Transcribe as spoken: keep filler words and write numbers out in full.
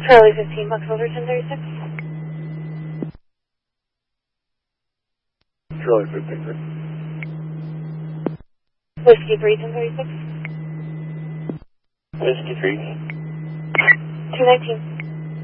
Charlie fifteen, Bucks Over ten thirty-six. Charlie fifteen, sir. Whiskey three, ten thirty-six. Whiskey three. two nineteen.